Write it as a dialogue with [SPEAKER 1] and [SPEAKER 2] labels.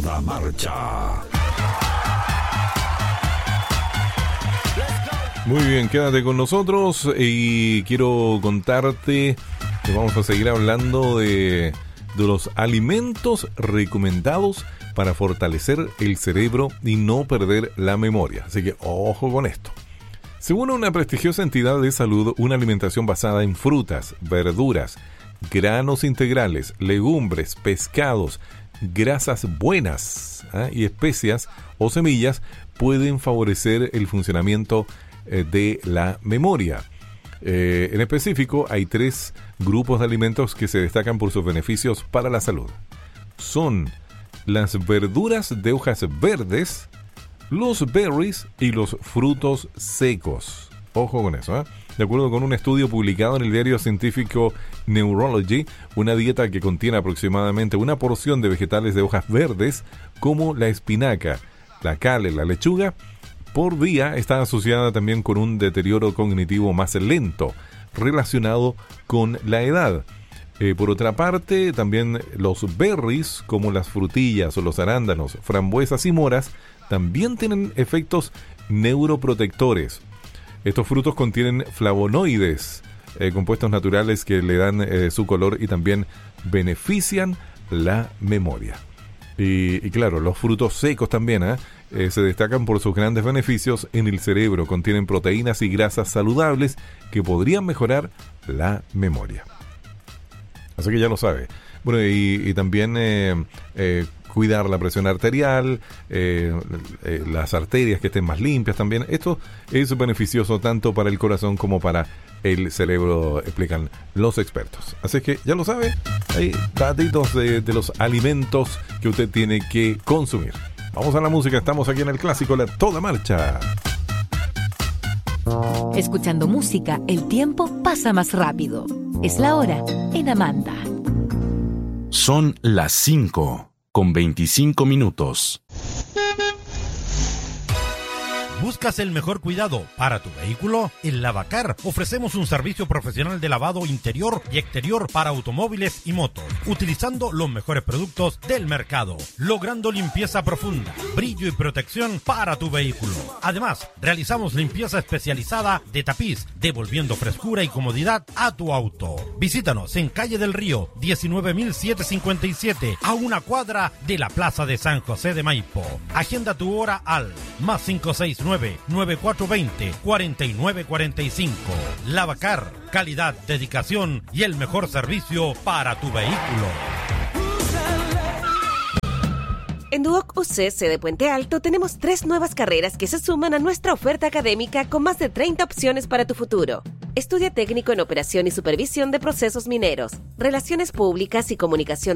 [SPEAKER 1] La marcha.
[SPEAKER 2] Muy bien, quédate con nosotros y quiero contarte que vamos a seguir hablando de los alimentos recomendados para fortalecer el cerebro y no perder la memoria. Así que ojo con esto. Según una prestigiosa entidad de salud, una alimentación basada en frutas, verduras, granos integrales, legumbres, pescados, grasas buenas y especias o semillas pueden favorecer el funcionamiento de la memoria. En específico, hay 3 grupos de alimentos que se destacan por sus beneficios para la salud. Son las verduras de hojas verdes, los berries y los frutos secos. Ojo con eso, ¿eh? De acuerdo con un estudio publicado en el diario científico Neurology, una dieta que contiene aproximadamente una porción de vegetales de hojas verdes, como la espinaca, la cale, la lechuga, por día, está asociada también con un deterioro cognitivo más lento, relacionado con la edad. Por otra parte, también los berries, como las frutillas o los arándanos, frambuesas y moras, también tienen efectos neuroprotectores. Estos frutos contienen flavonoides, compuestos naturales que le dan su color y también benefician la memoria. Y claro, los frutos secos también se destacan por sus grandes beneficios en el cerebro. Contienen proteínas y grasas saludables que podrían mejorar la memoria. Así que ya lo sabe. Bueno, y también cuidar la presión arterial, las arterias que estén más limpias también. Esto es beneficioso tanto para el corazón como para el cerebro, explican los expertos. Así que ya lo sabe, hay datitos de los alimentos que usted tiene que consumir. Vamos a la música, estamos aquí en el clásico La Toda Marcha.
[SPEAKER 3] Escuchando música, el tiempo pasa más rápido. Es la hora en Amanda.
[SPEAKER 1] Son las 5:25.
[SPEAKER 4] ¿Buscas el mejor cuidado para tu vehículo? En Lavacar ofrecemos un servicio profesional de lavado interior y exterior para automóviles y motos, utilizando los mejores productos del mercado, logrando limpieza profunda, brillo y protección para tu vehículo. Además, realizamos limpieza especializada de tapiz, devolviendo frescura y comodidad a tu auto. Visítanos en Calle del Río, 19.757, a una cuadra de la Plaza de San José de Maipo. Agenda tu hora al +569-9420-4945. Lavacar, calidad, dedicación y el mejor servicio para tu vehículo.
[SPEAKER 5] En Duoc UC de Puente Alto tenemos 3 nuevas carreras que se suman a nuestra oferta académica con más de 30 opciones para tu futuro. Estudia técnico en operación y supervisión de procesos mineros, relaciones públicas y comunicación